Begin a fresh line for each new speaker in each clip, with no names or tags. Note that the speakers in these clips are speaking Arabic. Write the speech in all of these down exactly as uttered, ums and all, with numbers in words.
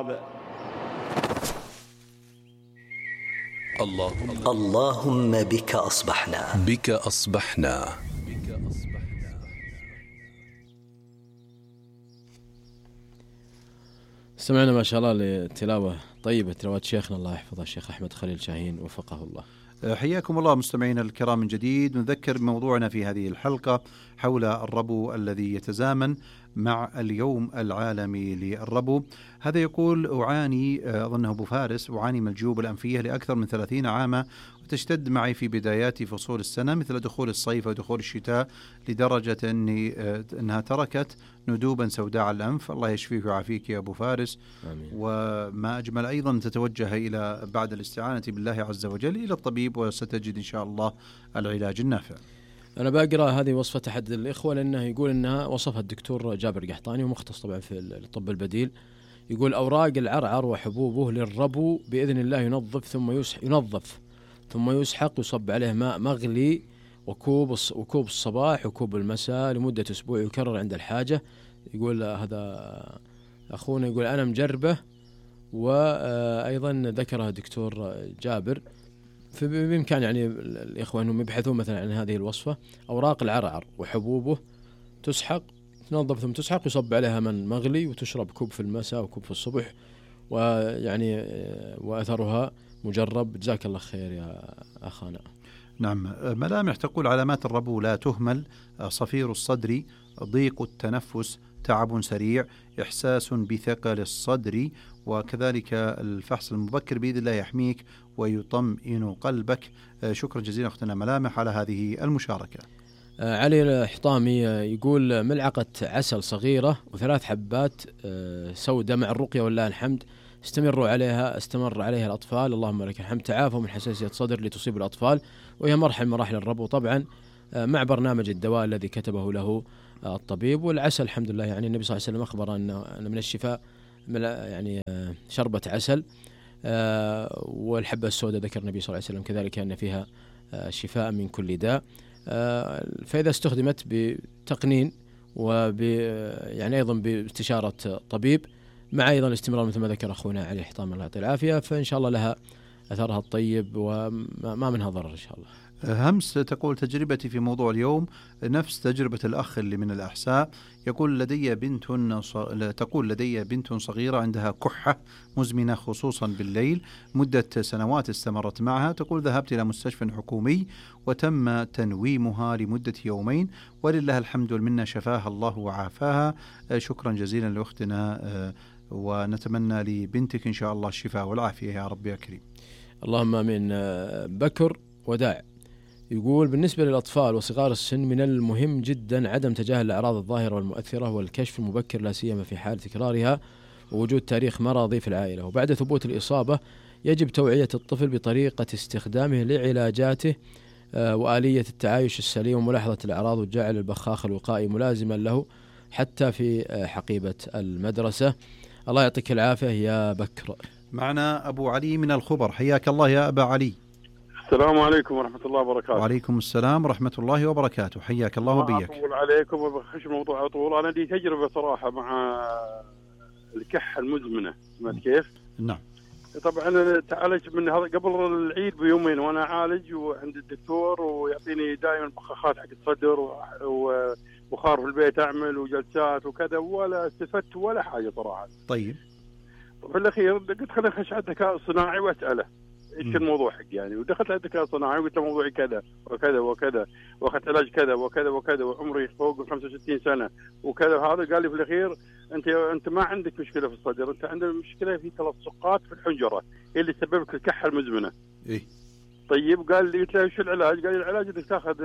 الرابع.
اللهم
اللهم بك أصبحنا
بك أصبحنا
سمعنا ما شاء الله لتلاوة طيبة، تلاوات شيخنا الله يحفظه الشيخ أحمد خليل شاهين وفقه الله.
حياكم الله مستمعينا الكرام من جديد. نذكر موضوعنا في هذه الحلقة حول الربو الذي يتزامن مع اليوم العالمي للربو. هذا يقول: أعاني، أظنه أبو فارس، أعاني من الجيوب الأنفية لأكثر من ثلاثين عاما، وتشتد معي في بدايات فصول السنة مثل دخول الصيف ودخول الشتاء، لدرجة أني أنها تركت ندوبا سوداء على الأنف. الله يشفيك ويعافيك يا أبو فارس.
آمين.
وما أجمل أيضا تتوجه إلى بعد الاستعانة بالله عز وجل إلى الطبيب، وستجد إن شاء الله العلاج النافع.
أنا بقرأ هذه وصفة أحد الإخوة، لأنه يقول أنها وصفها الدكتور جابر قحطاني ومختص طبعا في الطب البديل. يقول: أوراق العرعر وحبوبه للربو بإذن الله ينظف ثم يسحق ينظف ثم يسحق يصب عليه ماء مغلي وكوب وكوب الصباح وكوب المساء لمدة أسبوع، يكرر عند الحاجة. يقول هذا أخونا، يقول أنا مجربه، وأيضا ذكرها الدكتور جابر. فبإمكان يعني الإخوة أنهم يبحثون مثلا عن هذه الوصفة: أوراق العرعر وحبوبه تسحق، تنظف ثم تسحق، يصب عليها من مغلي وتشرب كوب في المساء وكوب في الصبح، ويعني وأثرها مجرب. جزاك الله خير يا أخانا.
نعم. ملامح تقول: علامات الربو لا تهمل: صفير الصدر، ضيق التنفس، تعب سريع، إحساس بثقل الصدر، وكذلك الفحص المبكر بإذن الله يحميك ويطمئن قلبك. شكرا جزيلا أختنا ملامح على هذه المشاركة.
علي الحطامي يقول: ملعقة عسل صغيرة وثلاث حبات سوداء مع الرقية والله الحمد، استمروا عليها استمر عليها الأطفال، اللهم لك الحمد، تعافوا من حساسية صدر لتصيب الأطفال، وهي مرحلة من مراحل الربو طبعا، مع برنامج الدواء الذي كتبه له الطبيب. والعسل الحمد لله يعني النبي صلى الله عليه وسلم أخبر أن من الشفاء يعني شربة عسل، والحبة السوداء ذكر النبي صلى الله عليه وسلم كذلك أن فيها شفاء من كل داء. فإذا استخدمت بتقنين وب يعني أيضا باستشارة طبيب، مع أيضا الاستمرار مثل ما ذكر أخونا علي الحطام الله يعطيه العافية، فإن شاء الله لها أثرها الطيب وما منها ضرر إن شاء الله.
همس تقول: تجربتي في موضوع اليوم نفس تجربة الأخ اللي من الأحساء. يقول: لدي بنت ص... تقول لدي بنت صغيرة عندها كحة مزمنة خصوصا بالليل، مدة سنوات استمرت معها. تقول: ذهبت إلى مستشفى حكومي وتم تنويمها لمدة يومين، ولله الحمد والمنة شفاها الله وعافاها. شكرا جزيلا لأختنا، ونتمنى لبنتك إن شاء الله الشفاء والعافية يا رب يا كريم.
اللهم آمين. بكر وداع يقول: بالنسبة للأطفال وصغار السن من المهم جدا عدم تجاهل الأعراض الظاهرة والمؤثرة والكشف المبكر، لا سيما في حال تكرارها ووجود تاريخ مرضي في العائلة. وبعد ثبوت الإصابة يجب توعية الطفل بطريقة استخدامه لعلاجاته وآلية التعايش السليم، وملاحظة الأعراض، وجعل البخاخ الوقائي ملازما له حتى في حقيبة المدرسة. الله يعطيك العافية يا بكر.
معنا أبو علي من الخبر. حياك الله يا أبا علي.
السلام عليكم ورحمة الله وبركاته.
وعليكم السلام ورحمة الله وبركاته. حياك الله وبيك.
أطول عليكم وبخش موضوع على طول. أنا دي تجربة صراحة مع الكحة المزمنة، سمعت كيف؟
نعم.
طبعا أنا تعالج من هذا قبل العيد بيومين وأنا أعالج وعند الدكتور، ويعطيني دائما بخاخات حق الصدر وبخار في البيت أعمل وجلسات وكذا، ولا استفدت ولا حاجة صراحة.
طيب.
في الأخير قلت خليني أخش على الذكاء الصناعي وأسأله ايش الموضوع حق يعني، ودخلت على الذكاء الصناعي وقلت له موضوعي كذا وكذا وكذا، واخذت علاج كذا وكذا وكذا، وعمري فوق خمسة وستين سنة وكذا. هذا قال لي في الأخير: أنت انت ما عندك مشكلة في الصدر، أنت عندك مشكلة في تلصقات في الحنجرة هي اللي تسببك الكحة المزمنة.
إيه.
طيب قال لي، قلت له شو العلاج؟ قال لي العلاج انك تاخذ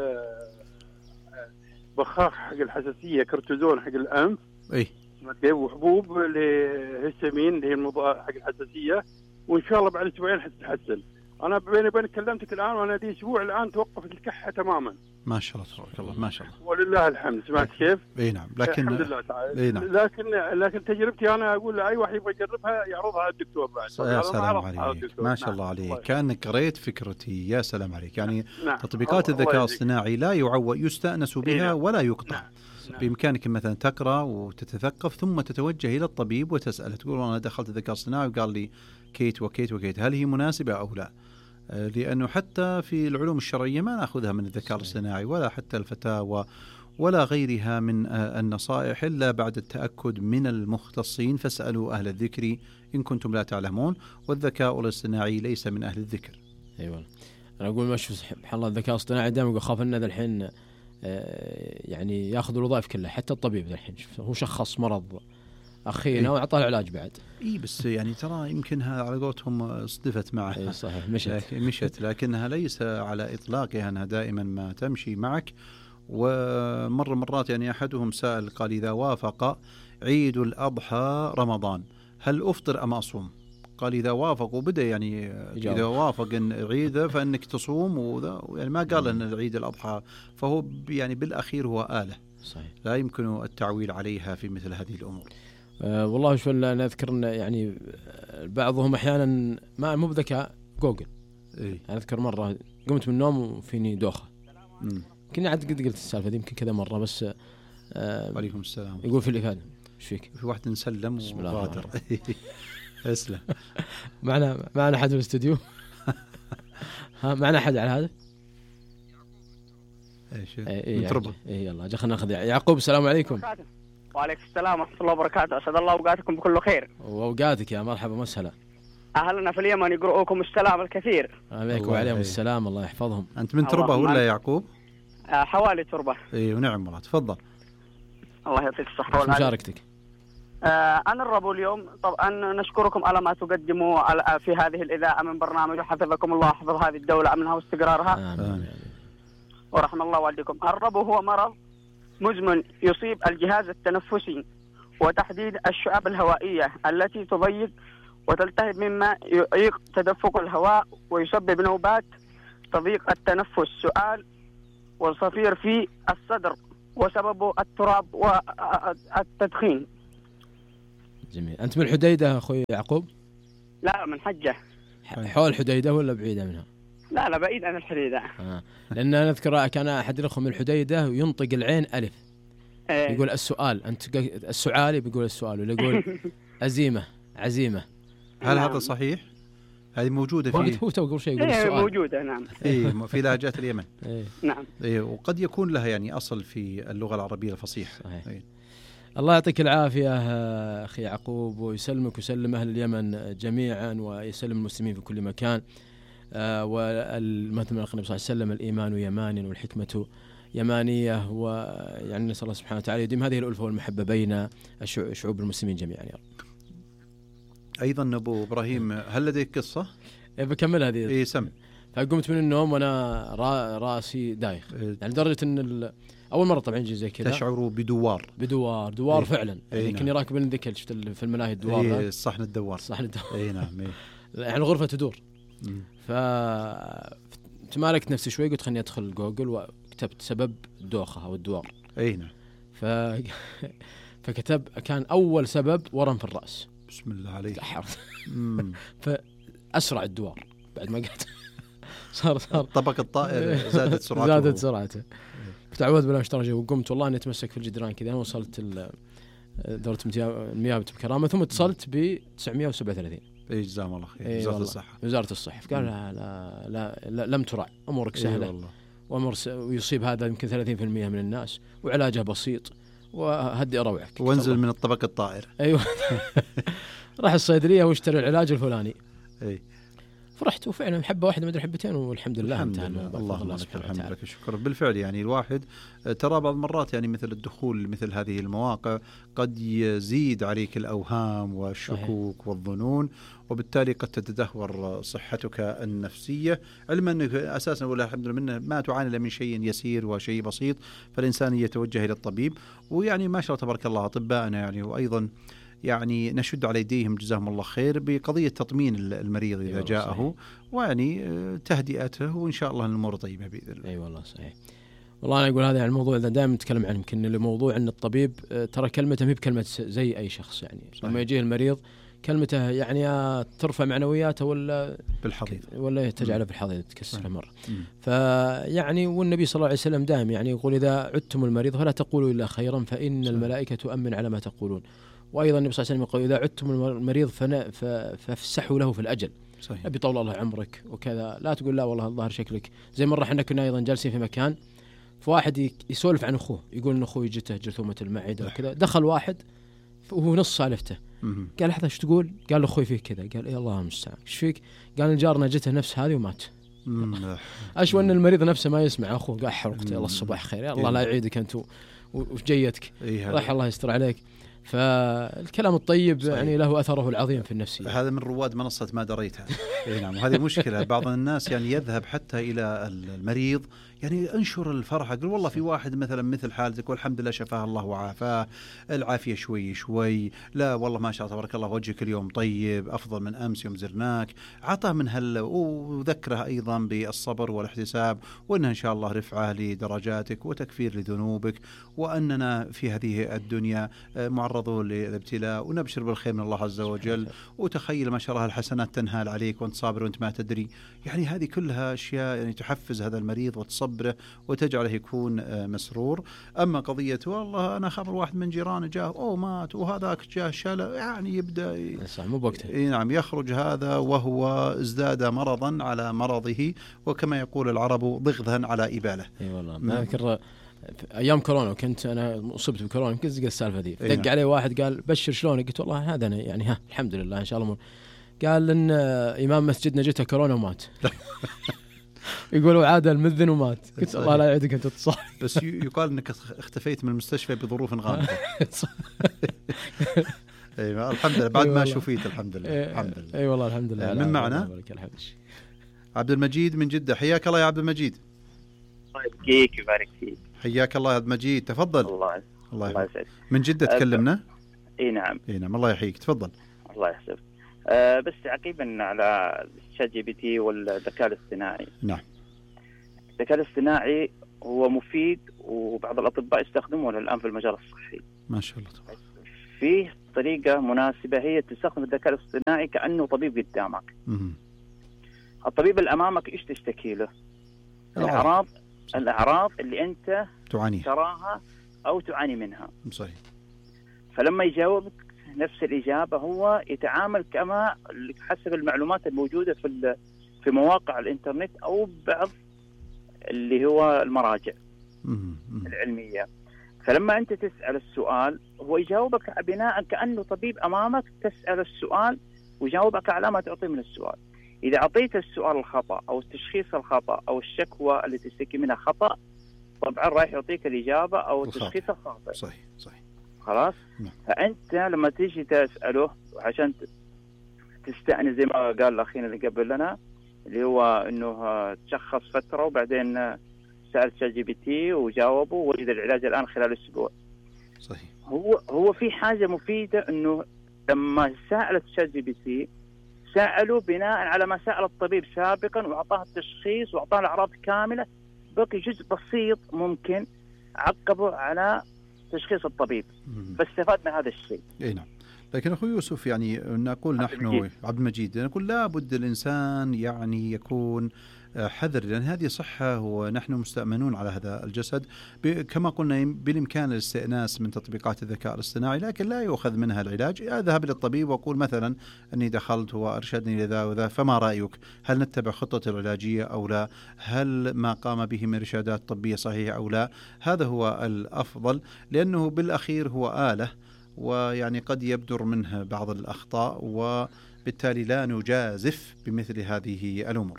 بخاخ حق الحساسية، كورتيزون حق الأنف،
إيه،
وحبوب الهستامين اللي هي المضاد حق الحساسية، وإن شاء الله بعد أسبوعين حتتحسن. أنا بيني وبينك كلمتك الآن وأنا دي أسبوع الآن توقفت الكحة تماما.
ما شاء الله تبارك الله ما شاء الله
ولله الحمد. سمعت كيف؟
اي نعم. لكن
الحمد لله تعالى.
اي نعم.
لكن لكن تجربتي انا اقول لاي واحد يبغى يجربها يعرضها على الدكتور بعد.
يا سلام عليك ما شاء الله عليك. كانك قريت فكرتي. يا سلام عليك. يعني
نعم.
تطبيقات الذكاء الاصطناعي لا يعوى يستأنس بها ولا يقطع. نعم. بإمكانك مثلا تقرأ وتتثقف ثم تتوجه إلى الطبيب وتسأله تقول أنا دخلت الذكاء الاصطناعي وقال لي كيت وكيت وكيت هل هي مناسبة أو لا؟ لأنه حتى في العلوم الشرعية ما نأخذها من الذكاء الاصطناعي ولا حتى الفتاوى ولا غيرها من النصائح إلا بعد التأكد من المختصين. فاسألوا أهل الذكر إن كنتم لا تعلمون. والذكاء الاصطناعي ليس من أهل الذكر.
أيوة. أنا أقول ما شوف سبحان الله الذكاء الاصطناعي دائما أخاف أن ذا الحين يعني ياخذ الوظائف كلها حتى الطبيب ذا الحين هو شخص مرض أخينا إيه؟ وأعطاه العلاج بعد.
إيه بس يعني ترى يمكنها على قولتهم صدفت معها.
إيه صحيح مشت.
مشت لكنها ليس على إطلاقها أنها دائما ما تمشي معك. ومر مرات يعني أحدهم سأل قال إذا وافق عيد الأضحى رمضان هل أفطر أم أصوم؟ قال إذا وافق وبدأ يعني إذا وافق العيد فإنك تصوم وذا يعني ما قال أن العيد الأضحى فهو يعني بالأخير هو آلة. صحيح. لا يمكن التعويل عليها في مثل هذه الأمور.
أه والله شو أنا أذكر أن يعني بعضهم أحيانا ما مو بذكاء جوجل.
إيه؟
أذكر مرة قمت من النوم وفيني دوخة.
مم.
كنا عاد قد قلت السالفة دي يمكن كذا مرة بس.
أه وعليكم السلام.
يقول في الإفادة إيش فيك؟
في واحد نسلم وغادر. اسلم.
معنا معنا أحد في الاستوديو. ها معنا أحد على هذا؟
ايش؟
إيه من تربة. إيه يلا جا خلنا ناخذ يعقوب. السلام عليكم.
وعليكم السلام ورحمة الله وبركاته. أسعد الله أوقاتكم بكل خير.
وأوقاتك يا مرحبا مسهلا.
أهلنا في اليمن يقرؤوكم السلام الكثير.
عليكم وعليهم السلام الله يحفظهم.
أنت من تربة ولا يعقوب؟
آه حوالي تربة.
إيه ونعم والله. تفضل.
الله يعطيك الصحة والعافية.
مشاركتك.
آه أنا الربو اليوم طبعا نشكركم على ما تقدموا على في هذه الإذاعة من برنامج حفظكم الله حفظ هذه الدولة أمنها واستقرارها.
آمين.
ورحم الله والديكم. الربو هو مرض مزمن يصيب الجهاز التنفسي وتحديد الشعب الهوائية التي تضيق وتلتهب مما يعيق تدفق الهواء ويسبب نوبات تضيق التنفس. سؤال والصفير في الصدر وسببه التراب والتدخين.
جميل. أنت من الحديدة أخوي يعقوب؟
لا من حجة.
حول الحديدة ولا بعيدة منها؟
لا لا بعيد عن الحديدة.
آه. لأن أنا أذكر كان أحد الأخوة من الحديدة وينطق العين ألف. إيه؟ يقول السؤال أنت السعالي بيقول السؤال ولا يقول أزيمة عزيمة.
هل هذا صحيح؟ هذه موجودة في
هو تو قبل شيء يقول
إيه
السؤال.
موجودة نعم.
إيه في لهجات اليمن.
إيه.
نعم.
إيه وقد يكون لها يعني أصل في اللغة العربية الفصيحة.
إيه. الله يعطيك العافية أخي يعقوب ويسلمك ويسلم أهل اليمن جميعا ويسلم المسلمين في كل مكان. آه والمثل من النبي صلى الله عليه وسلم الإيمان يمان والحكمة يمانية ويعني نسأل الله سبحانه وتعالى يديم هذه الألفة والمحبة بين شعوب المسلمين جميعا يا رب.
أيضا أبو إبراهيم هل لديك قصة؟
إيه بكمل هذه.
إيه سم.
فقمت من النوم وأنا را راسي دايخ. إيه. يعني درجة إن أول مرة طبعا يجي زي كذا.
تشعر بدوار.
بدوار دوار
إيه.
فعلا.
إيه
يعني
نعم.
كني راكب الذكل شفت في الملاهي الدوار.
إيه صحن الدوار.
صحن الدوار.
إيه نعم. إيه.
يعني الغرفة تدور. ف تمالكت نفسي شوي قلت خلني أدخل جوجل وكتبت سبب الدوخة أو الدوار.
أي نعم.
ف... فكتب كان أول سبب ورم في الرأس.
بسم الله عليك.
تحرت. فأسرع الدوار بعد ما قلت صار صار
طبق الطائر زادت سرعته.
زادت سرعته. فتعوذ بالله اشترى وقمت والله إني أتمسك في الجدران كذا وصلت دورة المياه بكرامة ثم اتصلت ب تسعمائة وسبعة وثلاثين.
إيه جزاهم الله خير.
إيه
وزارة الصحة.
وزارة الصحة قال لا, لا, لا, لا لم ترع أمورك سهلة.
إيه
وأمر ويصيب هذا يمكن ثلاثين بالمئة من الناس وعلاجه بسيط وهدئ روعك.
وانزل من الطبق الطائر.
أيوة. راح الصيدلية واشتري العلاج الفلاني.
إيه.
فرحت وفعلا حبة واحدة مدري حبتين والحمد لله
انتهى. اللهم لك الحمد لك الشكر. بالفعل يعني الواحد ترى بعض المرات يعني مثل الدخول مثل هذه المواقع قد يزيد عليك الأوهام والشكوك صحيح. والظنون وبالتالي قد تتدهور صحتك النفسية علما أنك أساسا ولا الحمد لله ما تعاني من شيء يسير وشيء بسيط فالإنسان يتوجه إلى الطبيب ويعني ما شاء الله تبارك الله أطباءنا يعني وأيضا يعني نشد على يديهم جزاهم الله خير بقضية تطمين المريض إذا جاءه ويعني تهدئته وإن شاء الله الأمور طيبة بإذن الله.
أي والله صحيح. والله أنا أقول هذا يعني الموضوع ده دائما نتكلم عنه، يمكن الموضوع أن الطبيب ترى كلمته ما هي بكلمة زي أي شخص يعني. صحيح. لما يجيه المريض كلمته يعني ترفع معنوياته ولا
بالحضيض
ولا تجعله بالحضيض تكسره مرة. فيعني والنبي صلى الله عليه وسلم دائما يعني يقول إذا عدتم المريض فلا تقولوا إلا خيرا فإن صحيح. الملائكة تؤمن على ما تقولون. وأيضا النبي صلى الله عليه وسلم يقول إذا عدتم المريض فافسحوا له في الأجل. صحيح. أبي طول الله عمرك وكذا، لا تقول لا والله الظاهر شكلك. زي مرة احنا كنا أيضا جالسين في مكان فواحد يسولف عن أخوه، يقول إن أخوه جته جرثومة المعدة وكذا. دخل واحد وهو نص سالفته، قال لحظة ايش تقول؟ قال له أخوي فيه كذا. قال إيه الله المستعان ايش فيك؟ قال الجارنا جته نفس هذه ومات. أشوى أن المريض نفسه ما يسمع أخوه قال حرقت يلا الصباح خير يا الله لا يعيدك أنت وجيتك راح الله يستر عليك. فالكلام الطيب صحيح. يعني له أثره العظيم في النفسية.
هذا من رواد منصة ما دريتها. نعم. وهذه مشكلة بعض الناس يعني يذهب حتى إلى المريض يعني انشر الفرحة، قل والله في واحد مثلا مثل حالتك والحمد لله شفاه الله وعافاه، العافية شوي شوي، لا والله ما شاء الله تبارك الله وجهك اليوم طيب أفضل من أمس يوم زرناك، عطاه من هل وذكره أيضا بالصبر والاحتساب وأنه إن شاء الله رفعه لدرجاتك وتكفير لذنوبك، وأننا في هذه الدنيا معرضون للابتلاء ونبشر بالخير من الله عز وجل، وتخيل ما شاء الله الحسنات تنهال عليك وانت صابر وانت ما تدري. يعني هذه كلها أشياء يعني تحفز هذا المريض وتصبره وتجعله يكون مسرور. أما قضية والله أنا خبر واحد من جيران جاه أو مات وهذاك جاه شلل، يعني يبدأ
صح مو بوقته.
نعم يخرج هذا وهو ازداد مرضا على مرضه، وكما يقول العرب ضغذا على إبالة.
اي والله ما أذكر ايام كورونا كنت انا اصبت بكورونا يمكن زق السالفه دي، دق عليه واحد قال بشر شلونك؟ قلت والله هذا أنا يعني ها الحمد لله ان شاء الله. قال ان امام مسجدنا جته كورونا ومات. يقولوا عاد المذن ومات. قلت الله لا يعيدك انت تصاحب.
بس يقال انك اختفيت من المستشفى بظروف غامضه. ايوه الحمد لله بعد ما شفيت الحمد لله. الحمد لله
اي والله الحمد لله.
من معنا عبد المجيد من جدة. حياك الله يا عبد المجيد.
الله يبقيك ويبارك فيك.
حياك الله يا عبد المجيد تفضل.
الله
الله يسعدك. من جدة تكلمنا.
اي نعم.
اي نعم الله يحييك تفضل.
الله يحسبك. أه بس عقيبا على الشات جي بي تي والذكاء الاصطناعي.
نعم.
الذكاء الاصطناعي هو مفيد وبعض الأطباء يستخدمونه الآن في المجال الصحي.
ما شاء الله طبعا.
فيه طريقة مناسبة هي تستخدم الذكاء الاصطناعي كأنه طبيب قدامك.
مم.
الطبيب اللي أمامك إيش تشتكي له؟ الأعراض الأعراض اللي أنت
تعاني
تراها أو تعاني منها.
صحيح.
فلما يجاوبك نفس الإجابة هو يتعامل كما حسب المعلومات الموجودة في في مواقع الإنترنت أو بعض اللي هو المراجع
مم. مم.
العلمية. فلما أنت تسأل السؤال هو يجاوبك بناء كأنه طبيب أمامك، تسأل السؤال ويجاوبك على ما تعطيه من السؤال. إذا أعطيت السؤال الخطأ أو التشخيص الخطأ أو الشكوى اللي تشتكي منها خطأ طبعا راح يعطيك الإجابة أو التشخيص الخاطئ.
صحيح صحيح.
خلاص.
نعم.
فأنت لما تيجي تسأله عشان تستأنس زي ما قال الأخين اللي قبل لنا اللي هو إنه تشخص فترة وبعدين سأل شات جي بي تي وجاوبه ووجد العلاج الآن خلال أسبوع.
صحيح.
هو هو في حاجة مفيدة إنه لما سألت شات جي بي تي سألوا بناء على ما سأل الطبيب سابقا وأعطاه التشخيص وأعطاه الأعراض كاملة، بقي جزء بسيط ممكن عقبه على تشخيص الطبيب، فاستفاد من هذا الشيء.
اي نعم. لكن أخوي يوسف يعني نقول نحن عبد المجيد نقول لا بد الإنسان يعني يكون حذر، لأن هذه صحة ونحن مستأمنون على هذا الجسد. كما قلنا بالإمكان الاستئناس من تطبيقات الذكاء الاصطناعي لكن لا يؤخذ منها العلاج. أذهب للطبيب وأقول مثلا أني دخلت وأرشدني لذا وذا، فما رأيك؟ هل نتبع خطة العلاجية أو لا؟ هل ما قام به من إرشادات طبية صحيحة أو لا؟ هذا هو الأفضل، لأنه بالأخير هو آلة ويعني قد يبدر منه بعض الأخطاء، وبالتالي لا نجازف بمثل هذه الأمور.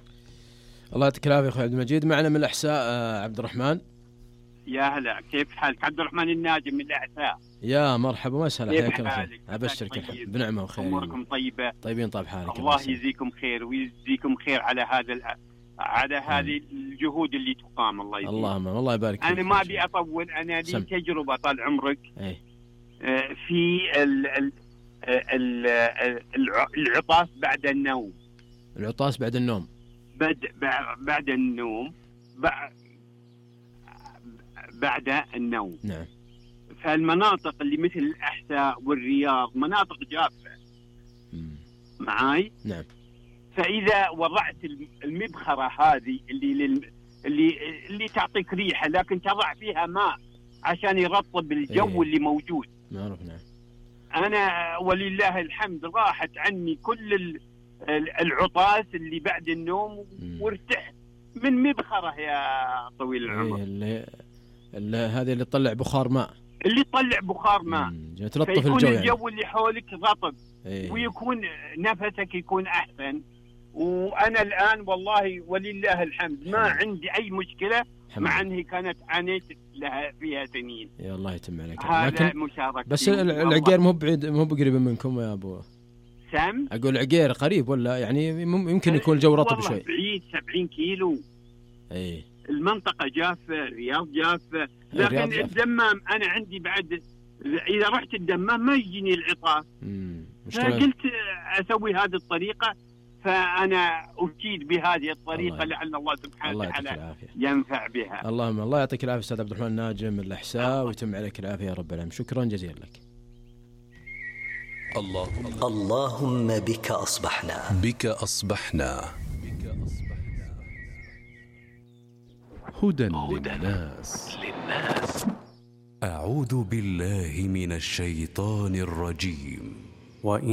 الله يعطيك العافية أخوي عبد المجيد. معنا من الأحساء عبد الرحمن.
يا هلا كيف حالك؟ عبد الرحمن الناجم من الأحساء.
يا مرحبا وسهلا حياك الله. أبشرك بنعمة وخير.
أموركم طيبة؟
طيبين طيب حالك.
الله يجزيكم خير ويجزيكم خير على هذا الأ... على هذه الجهود اللي تقام. الله يجزيك.
اللهم الله يبارك فيك.
أنا ما أبي أطول، أنا لي تجربة طال عمرك
أي.
في ال... ال... ال... العطاس بعد النوم.
العطاس بعد النوم.
بعد بعد النوم بعد النوم.
نعم.
فالمناطق اللي مثل الأحساء والرياض مناطق جافة معاي.
نعم.
فإذا وضعت المبخرة هذه اللي لل... اللي اللي تعطيك ريحة لكن تضع فيها ماء عشان يرطب الجو
إيه.
اللي موجود.
معروف. نعم.
أنا ولله الحمد راحت عني كل ال... العطاس اللي بعد النوم وارتحت من مبخرة يا طويل العمر.
إيه اللي... اللي هذه اللي تطلع بخار ماء،
اللي تطلع بخار ماء
تلطف
فيكون
الجو،
الجو
يعني.
اللي حولك رطب.
إيه.
ويكون نفسك يكون أحسن. وأنا الآن والله ولله الحمد ما
حمد.
عندي أي مشكلة
حمد.
مع أني كانت عانيت لها فيها سنين.
يا الله يتم عليك.
هذا
لكن
مشاركتي.
بس العقير مو بعيد، مو بقريب منكم يا أبو
سام.
أقول عقير قريب ولا يعني يمكن يكون الجو رطب شوي؟
والله بعيد سبعين كيلو.
إيه.
المنطقة جافة، الرياض جافة، لكن
الرياض جافة.
الدمام أنا عندي بعد إذا رحت الدمام ما يجيني العطاس. فقلت أسوي هذه الطريقة، فأنا أكيد بهذه الطريقة الله لعل الله سبحانه وتعالى ينفع بها.
اللهم الله يعطيك العافية أستاذ عبد الرحمن ناجم من الأحساء ويتم عليك العافية يا رب العالمين. شكرا جزيلا لك.
الله اللهم بك أصبحنا
بك أصبحنا هدى للناس. أعوذ بالله من الشيطان الرجيم. وإن